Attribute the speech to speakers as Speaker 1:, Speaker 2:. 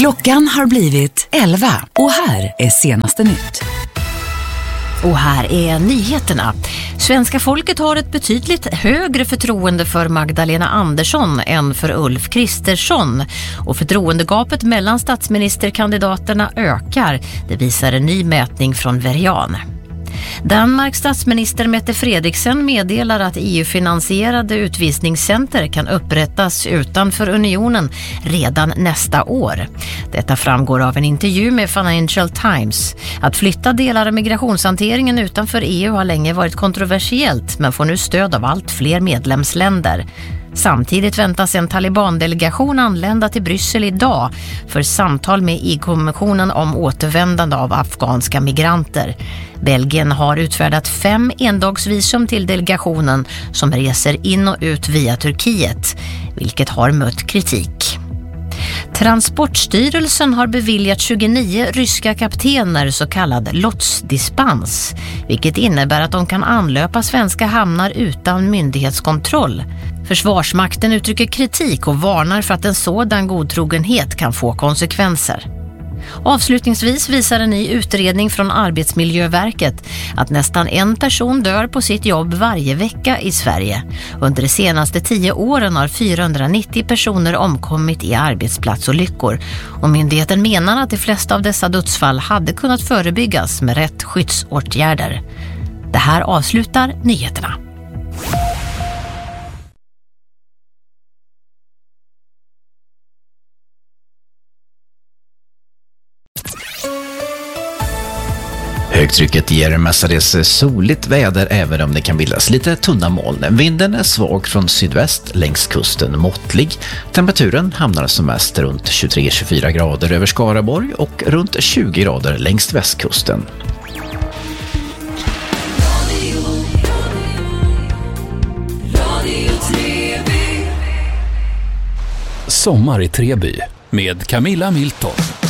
Speaker 1: Klockan har blivit 11 och här är senaste nytt.
Speaker 2: Och här är nyheterna. Svenska folket har ett betydligt högre förtroende för Magdalena Andersson än för Ulf Kristersson. Och förtroendegapet mellan statsministerkandidaterna ökar. Det visar en ny mätning från Verian. Danmarks statsminister Mette Frederiksen meddelar att EU-finansierade utvisningscenter kan upprättas utanför unionen redan nästa år. Detta framgår av en intervju med Financial Times. Att flytta delar av migrationshanteringen utanför EU har länge varit kontroversiellt men får nu stöd av allt fler medlemsländer. Samtidigt väntas en Taliban-delegation anlända till Bryssel idag för samtal med EU-kommissionen om återvändande av afghanska migranter. Belgien har utfärdat 5 endagsvisum till delegationen som reser in och ut via Turkiet, vilket har mött kritik. Transportstyrelsen har beviljat 29 ryska kaptener så kallad lotsdispens, vilket innebär att de kan anlöpa svenska hamnar utan myndighetskontroll. Försvarsmakten uttrycker kritik och varnar för att en sådan godtrogenhet kan få konsekvenser. Avslutningsvis visar en ny utredning från Arbetsmiljöverket att nästan en person dör på sitt jobb varje vecka i Sverige. Under de senaste 10 åren har 490 personer omkommit i arbetsplatsolyckor och myndigheten menar att de flesta av dessa dödsfall hade kunnat förebyggas med rätt skyddsåtgärder. Det här avslutar nyheterna.
Speaker 3: Högtrycket ger mestadels soligt väder även om det kan bildas lite tunna moln. Vinden är svag från sydväst, längs kusten måttlig. Temperaturen hamnar som mest runt 23-24 grader över Skaraborg och runt 20 grader längs västkusten.
Speaker 4: Sommar i Treby med Camilla Milton.